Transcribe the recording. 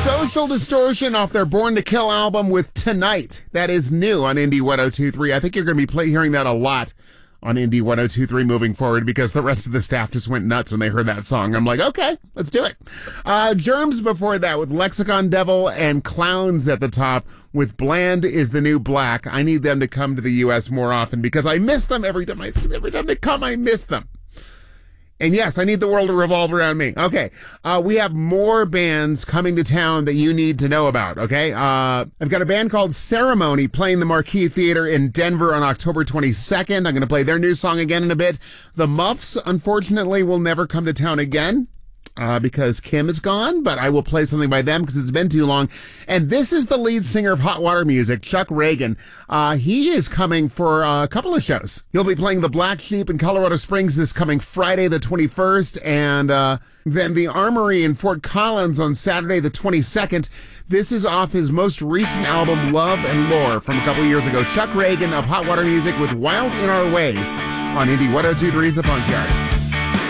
Social Distortion off their Born to Kill album with Tonight. That is new on Indie 102.3. I think you're going to be hearing that a lot on Indie 102.3 moving forward because the rest of the staff just went nuts when they heard that song. I'm like, okay, let's do it. Germs before that with Lexicon Devil and Clowns at the top with Bland is the New Black. I need them to come to the U.S. more often because I miss them every time they come, I miss them. And yes, I need the world to revolve around me. Okay. We have more bands coming to town that you need to know about. Okay. I've got a band called Ceremony playing the Marquee Theater in Denver on October 22nd. I'm going to play their new song again in a bit. The Muffs, unfortunately, will never come to town again. Because Kim is gone, but I will play something by them because it's been too long. And this is the lead singer of Hot Water Music, Chuck Reagan. He is coming for a couple of shows. He'll be playing the Black Sheep in Colorado Springs this coming Friday the 21st, and then the Armory in Fort Collins on Saturday the 22nd. This is off his most recent album, Love and Lore, from a couple of years ago. Chuck Reagan of Hot Water Music with Wild in Our Ways on Indie 102.3's The Punkyard.